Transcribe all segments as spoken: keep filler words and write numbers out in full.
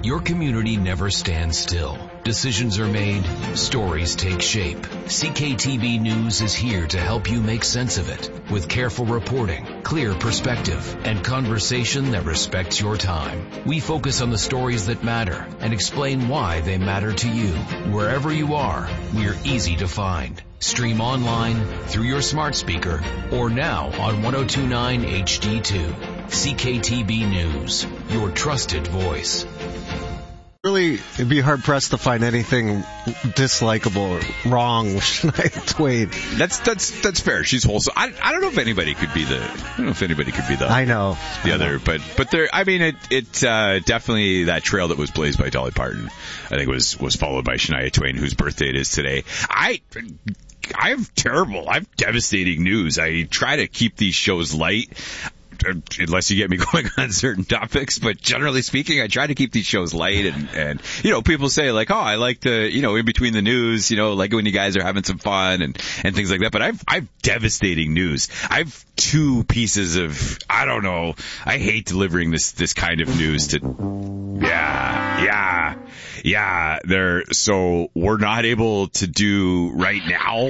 Your community never stands still. Decisions are made, stories take shape. C K T B News is here to help you make sense of it with careful reporting, clear perspective, and conversation that respects your time. We focus on the stories that matter and explain why they matter to you. Wherever you are, we're easy to find. Stream online, through your smart speaker, or now on ten twenty-nine H D two. C K T B News, your trusted voice. Really, it'd be hard-pressed to find anything dislikable or wrong with Shania Twain. That's that's that's fair. She's wholesome. I I don't know if anybody could be the. I don't know if anybody could be the. I know the I other, know. but but there. I mean, it it uh, definitely that trail that was blazed by Dolly Parton, I think was was followed by Shania Twain, whose birthday it is today. I. I have terrible, I have devastating news. I try to keep these shows light, unless you get me going on certain topics, but generally speaking, I try to keep these shows light, and, and, you know, people say like, oh, I like to, you know, in between the news, you know, like when you guys are having some fun and, and things like that, but I've, I've devastating news. I've two pieces of, I don't know, I hate delivering this, this kind of news to, yeah, yeah, yeah, they're, so we're not able to do right now.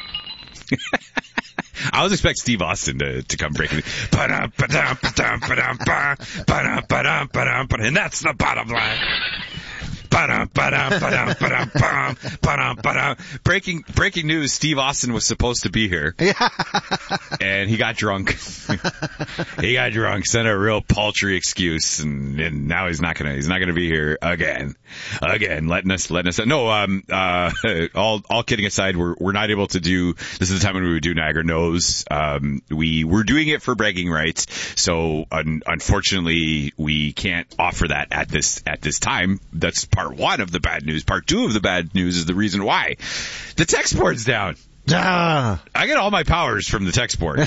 I was expecting Steve Austin to, to come breaking. And that's the bottom line. Breaking breaking news, Steve Austin was supposed to be here. And he got drunk. He got drunk, sent a real paltry excuse, and, and now he's not gonna he's not gonna be here again. Again, letting us letting us no, um uh all all kidding aside, we're we're not able to do this is the time when we would do Niagara Knows. Um we we're doing it for bragging rights, so un, unfortunately we can't offer that at this at this time. That's part one of the bad news. Part two of the bad news is the reason why. The text board's down. Ah. I get all my powers from the text board.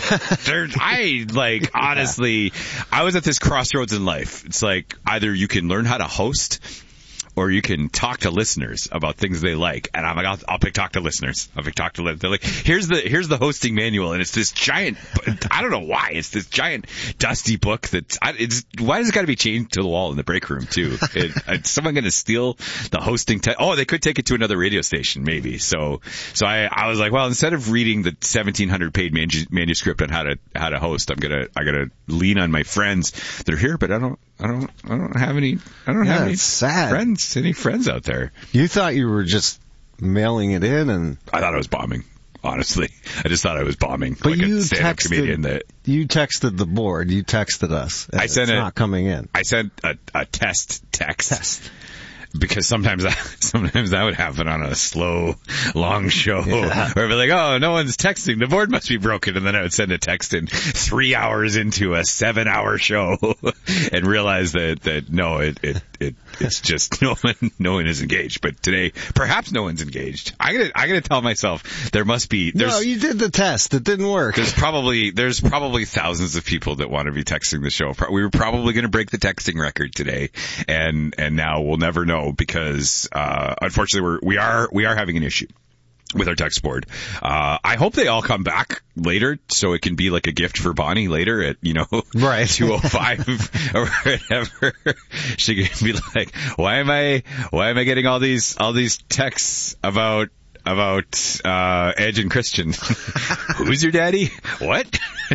I, like, honestly, I was at this crossroads in life. It's like either you can learn how to host or you can talk to listeners about things they like. And I'm like, I'll, I'll pick talk to listeners. I'll pick talk to listeners. They're like, here's the, here's the hosting manual. And it's this giant, I don't know why, it's this giant dusty book that, it's, why does it got to be chained to the wall in the break room too? It, is someone going to steal the hosting? Te- oh, they could take it to another radio station maybe. So, so I, I was like, well, instead of reading the seventeen hundred page manu- manuscript on how to, how to host, I'm going to, I got to lean on my friends. They're here, but I don't, I don't, I don't have any, I don't yeah, have any sad. friends. Any friends out there? You thought you were just mailing it in, and I thought I was bombing. Honestly, I just thought I was bombing. But like you a stand-up texted. comedian that You texted the board. You texted us. I sent it's it, not coming in. I sent a, a test text. Test. Because sometimes that, sometimes that would happen on a slow, long show. Yeah. Where I'd be like, oh, no one's texting. The board must be broken. And then I would send a text in three hours into a seven hour show and realize that, that no, it, it, it, it's just no one, no one is engaged. But today, perhaps no one's engaged. I gotta, I gotta tell myself there must be, there's, No, you did the test. It didn't work. There's probably, there's probably thousands of people that want to be texting the show. We were probably going to break the texting record today. And, and now we'll never know. Because, uh, unfortunately we're, we are, we are having an issue with our text board. Uh, I hope they all come back later so it can be like a gift for Bonnie later at, you know, right. two oh five or whatever. She can be like, why am I, why am I getting all these, all these texts about, about, uh, Edge and Christian? Who's your daddy? What?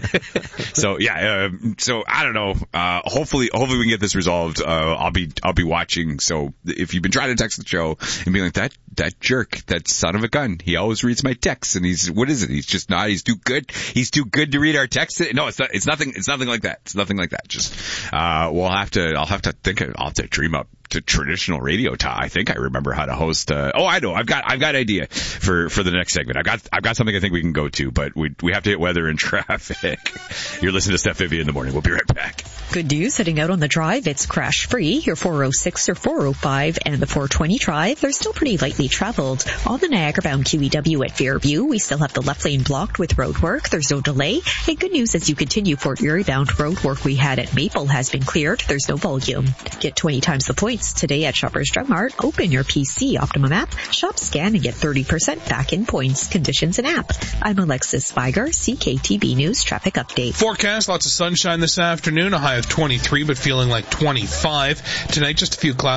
So yeah, uh, so I don't know. Uh, hopefully, hopefully we can get this resolved. Uh, I'll be, I'll be watching. So if you've been trying to text the show and be like that, that jerk, that son of a gun, he always reads my texts and he's, what is it? He's just not, he's too good. He's too good to read our texts. No, it's not, it's nothing, it's nothing like that. It's nothing like that. Just, uh, we'll have to, I'll have to think, I'll have to dream up to traditional radio time. I think I remember how to host. Uh, oh, I know. I've got. I've got an idea for for the next segment. I've got. I've got something I think we can go to, but we we have to hit weather and traffic. You're listening to Steph Vivian in the morning. We'll be right back. Good news, heading out on the drive, it's crash free. Your four oh six or four oh five and the four twenty drive, they're still pretty lightly traveled. On the Niagara-bound Q E W at Fairview, we still have the left lane blocked with road work. There's no delay. And good news as you continue Fort Erie-bound road work we had at Maple has been cleared. There's no volume. Get twenty times the points today at Shoppers Drug Mart. Open your P C Optimum app, shop, scan, and get thirty percent back in points. Conditions and app. I'm Alexis Spiger, C K T B News Traffic Update. Forecast, lots of sunshine this afternoon, a high of twenty-three, but feeling like twenty-five. Tonight, just a few clouds.